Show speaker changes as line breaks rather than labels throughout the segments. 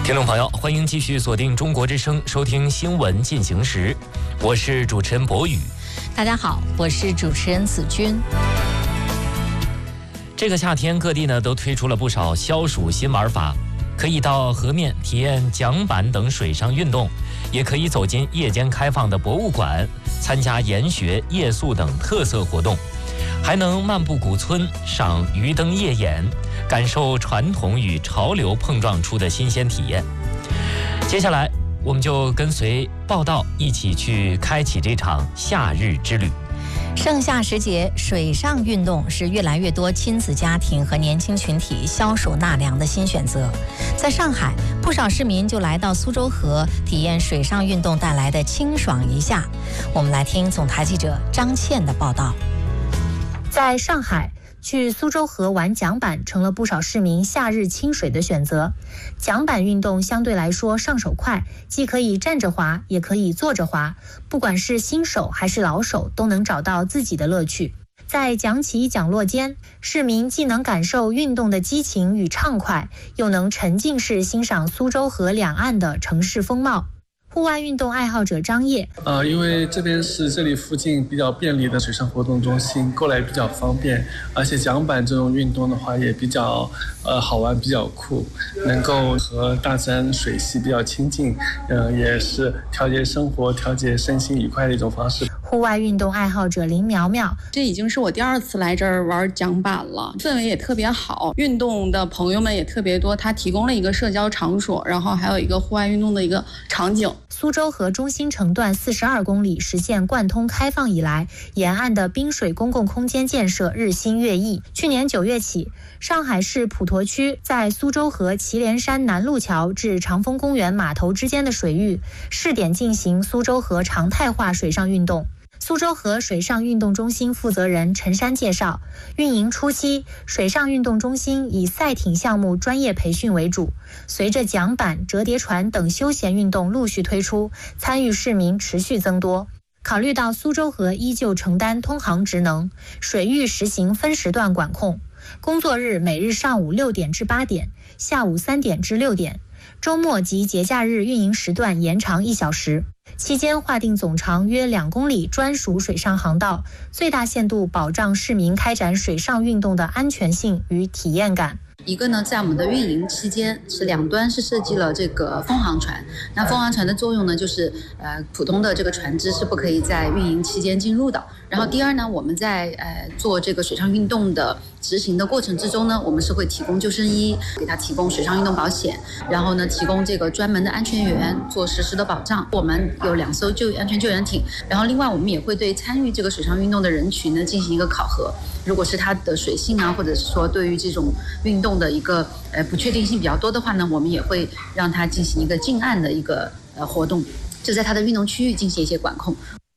听众朋友，欢迎继续锁定中国之声，收听新闻进行时，我是主持人博宇。
大家好，我是主持人子君。
这个夏天，各地呢都推出了不少消暑新玩法，可以到河面体验桨板等水上运动，也可以走进夜间开放的博物馆，参加研学、夜宿等特色活动，还能漫步古村，赏鱼灯夜演，感受传统与潮流碰撞出的新鲜体验。接下来，我们就跟随报道一起去开启这场夏日之旅。
盛夏时节，水上运动是越来越多亲子家庭和年轻群体消暑纳凉的新选择。在上海，不少市民就来到苏州河体验水上运动带来的清爽一夏。我们来听总台记者张倩的报道。
在上海，去苏州河玩桨板成了不少市民夏日清水的选择。桨板运动相对来说上手快，既可以站着滑，也可以坐着滑，不管是新手还是老手，都能找到自己的乐趣。在桨起桨落间，市民既能感受运动的激情与畅快，又能沉浸式欣赏苏州河两岸的城市风貌。户外运动爱好者张烨，
因为这边是这里附近比较便利的水上活动中心，过来比较方便，而且桨板这种运动的话也比较好玩，比较酷，能够和大自然水系比较亲近，也是调节生活、调节身心愉快的一种方式。
户外运动爱好者林苗苗，
这已经是我第2次来这儿玩桨板了，氛围也特别好，运动的朋友们也特别多，它提供了一个社交场所，然后还有一个户外运动的一个场景。
苏州河中心城段42公里实现贯通开放以来，沿岸的滨水公共空间建设日新月异。去年9月起，上海市普陀区在苏州河祁连山南路桥至长风公园码头之间的水域试点进行苏州河常态化水上运动。苏州河水上运动中心负责人陈山介绍，运营初期，水上运动中心以赛艇项目专业培训为主，随着桨板、折叠船等休闲运动陆续推出，参与市民持续增多。考虑到苏州河依旧承担通航职能，水域实行分时段管控，工作日每日上午6点至8点，下午3点至6点，周末及节假日运营时段延长1小时。期间划定总长约2公里专属水上航道，最大限度保障市民开展水上运动的安全性与体验感。
一个呢，在我们的运营期间是两端是设计了这个风航船，那风航船的作用呢，就是普通的这个船只是不可以在运营期间进入的。然后第二呢，我们在做这个水上运动的执行的过程之中呢，我们是会提供救生衣，给他提供水上运动保险，然后呢提供这个专门的安全员做实时的保障。我们有2艘安全救援艇，然后另外我们也会对参与这个水上运动的人群呢进行一个考核，如果是他的水性啊，或者是说对于这种运动的一个不确定性比较多的话呢，我们也会让他进行一个近岸的一个活动，就在他的运动区域进行一些管控。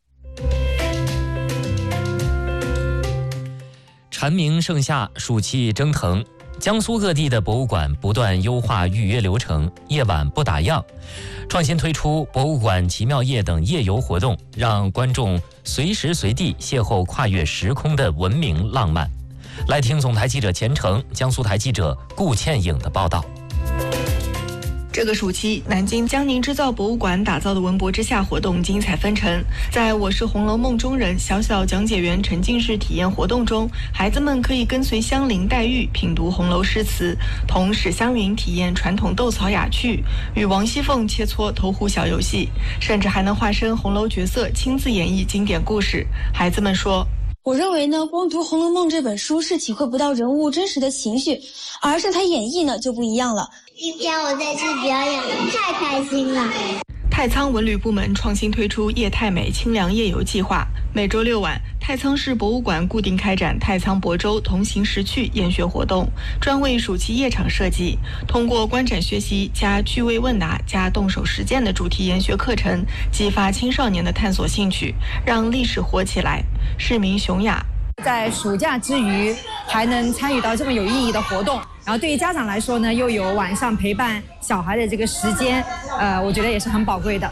蝉鸣盛夏，暑气蒸腾，江苏各地的博物馆不断优化预约流程，夜晚不打烊，创新推出博物馆奇妙夜等夜游活动，让观众随时随地邂逅跨越时空的文明浪漫。来听总台记者钱程、江苏台记者顾倩颖的报道。
这个暑期，南京江宁织造博物馆打造的文博之夏活动精彩纷呈。在我是红楼梦中人小小讲解员沉浸式体验活动中，孩子们可以跟随香菱、黛玉品读红楼诗词，同史湘云体验传统斗草雅趣，与王熙凤切磋投壶小游戏，甚至还能化身红楼角色，亲自演绎经典故事。孩子们说，
我认为呢，光读《红楼梦》这本书是体会不到人物真实的情绪，而是他演绎呢就不一样了。
今天我再去表演，太开心了。
太仓文旅部门创新推出夜太美清凉夜游计划，每周6晚，太仓市博物馆固定开展太仓亳州同行识趣研学活动，专为暑期夜场设计，通过观展学习加趣味问答加动手实践的主题研学课程，激发青少年的探索兴趣，让历史活起来。市民熊雅，
在暑假之余还能参与到这么有意义的活动，然后对于家长来说呢，又有晚上陪伴小孩的这个时间，我觉得也是很宝贵的。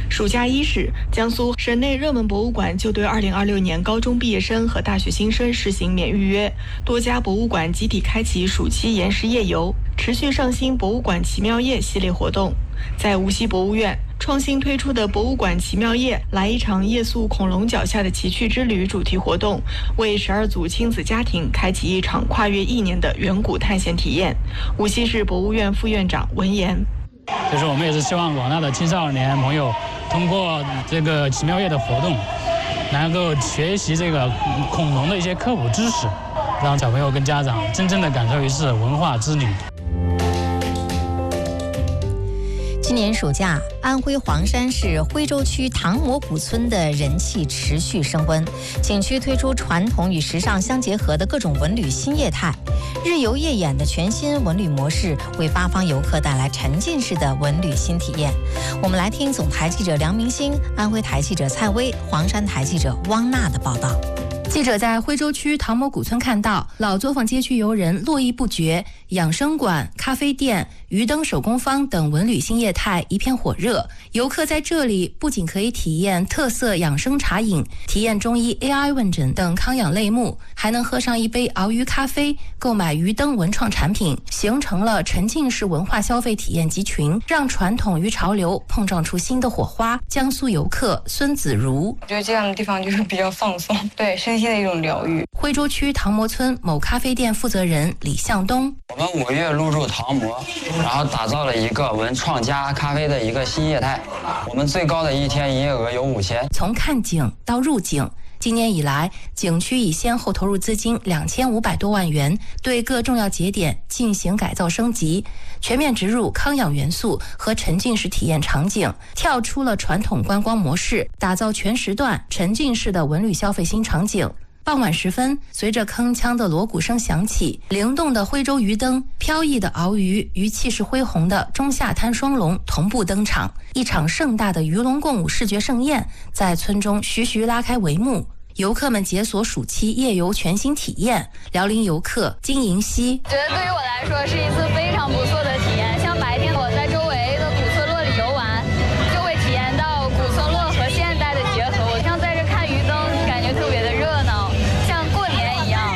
暑假伊始，江苏省内热门博物馆就对2026年高中毕业生和大学新生实行免预约，多家博物馆集体开启暑期延时夜游，持续上新博物馆奇妙夜系列活动。在无锡博物院创新推出的博物馆奇妙夜来一场夜宿恐龙脚下的奇趣之旅主题活动，为12组亲子家庭开启一场跨越1年的远古探险体验。无锡市博物院副院长文言，
就是我们也是希望广大的青少年朋友通过这个奇妙夜的活动，能够学习这个恐龙的一些科普知识，让小朋友跟家长真正的感受一次文化之旅。
今年暑假，安徽黄山市徽州区唐磨谷村的人气持续升温，景区推出传统与时尚相结合的各种文旅新业态，日游夜演的全新文旅模式，为八方游客带来沉浸式的文旅新体验。我们来听总台记者梁明星、安徽台记者蔡薇、黄山台记者汪娜的报道。
记者在徽州区唐磨谷村看到，老作坊街区游人络绎不绝，养生馆、咖啡店、鱼灯手工坊等文旅新业态一片火热。游客在这里不仅可以体验特色养生茶饮，体验中医 AI 问诊等康养类目，还能喝上一杯熬鱼咖啡，购买鱼灯文创产品，形成了沉浸式文化消费体验集群，让传统与潮流碰撞出新的火花。江苏游客孙子如，
我觉得这样的地方就是比较放松，对身心的一种疗愈。
徽州区唐磨村某咖啡店负责人李向东，
我们5月入驻唐磨，然后打造了一个文创加咖啡的一个新业态，我们最高的一天营业额有5000。
从看景到入景，今年以来，景区已先后投入资金2500多万元，对各重要节点进行改造升级，全面植入康养元素和沉浸式体验场景，跳出了传统观光模式，打造全时段沉浸式的文旅消费新场景。傍晚时分，随着铿锵的锣鼓声响起，灵动的徽州鱼灯、飘逸的鳌鱼与气势恢宏的中下滩双龙同步登场，一场盛大的鱼龙共舞视觉盛宴在村中徐徐拉开帷幕。游客们解锁暑期夜游全新体验。辽宁游客金银溪
觉得对于我来说是一次非常不错的体验，像白天我在周围的古村落里游玩，就会体验到古村落和现代的结合。我像在这看鱼灯，感觉特别的热闹，像过年一样。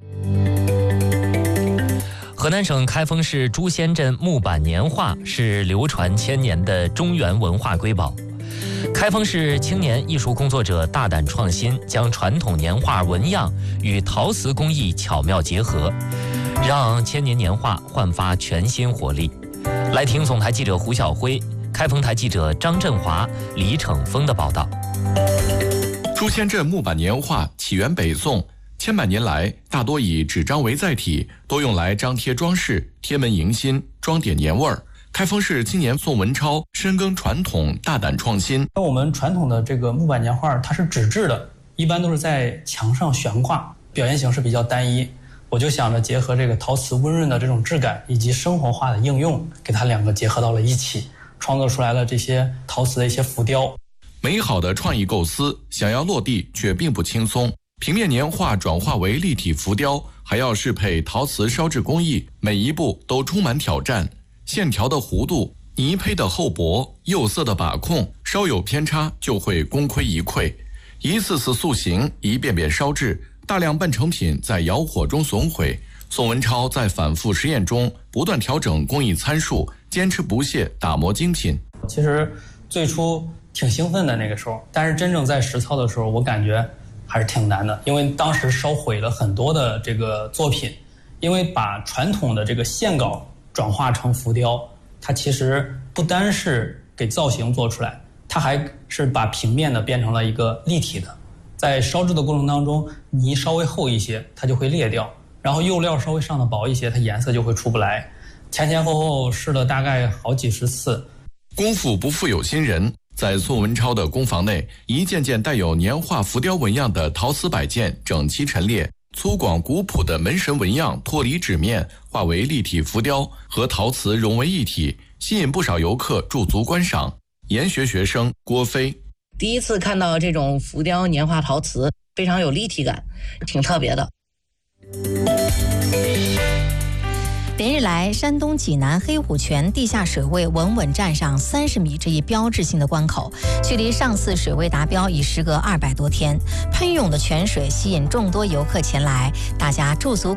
河南省开封市朱仙镇木板年画是流传千年的中原文化瑰宝。开封市青年艺术工作者大胆创新，将传统年画纹样与陶瓷工艺巧妙结合，让千年年画焕发全新活力。来听总台记者胡晓辉、开封台记者张振华、李逞峰的报道。
朱仙镇木板年画起源北宋，千百年来大多以纸张为载体，多用来张贴装饰、贴门迎新、装点年味儿。开封市青年宋文超深耕传统，大胆创新。
我们传统的这个木板年画，它是纸质的，一般都是在墙上悬挂，表现形式比较单一。我就想着结合这个陶瓷温润的这种质感，以及生活化的应用，给它两个结合到了一起，创作出来了这些陶瓷的一些浮雕。
美好的创意构思，想要落地却并不轻松。平面年画转化为立体浮雕，还要适配陶瓷烧制工艺，每一步都充满挑战。线条的弧度、泥胚的厚薄、釉色的把控，稍有偏差就会功亏一篑。一次次塑形，一遍遍烧制，大量半成品在窑火中损毁。宋文超在反复实验中不断调整工艺参数，坚持不懈打磨精品。
其实最初挺兴奋的那个时候，但是真正在实操的时候，我感觉还是挺难的，因为当时烧毁了很多的这个作品，因为把传统的这个线稿转化成浮雕，它其实不单是给造型做出来，它还是把平面的变成了一个立体的。在烧制的过程当中，泥稍微厚一些，它就会裂掉，然后釉料稍微上的薄一些，它颜色就会出不来。前后试了大概好几十次。
功夫不负有心人，在宋文超的工房内，一件件带有年画浮雕纹样的陶瓷摆件整齐陈列，粗犷古朴的门神纹样脱离纸面，化为立体浮雕，和陶瓷融为一体，吸引不少游客驻足观赏。研学学生郭飞，
第一次看到这种浮雕年画陶瓷，非常有立体感，挺特别的。
连日来，山东济南黑虎泉地下水位稳稳站上30米这一标志性的关口，距离上次水位达标已时隔200多天。喷涌的泉水吸引众多游客前来，大家驻足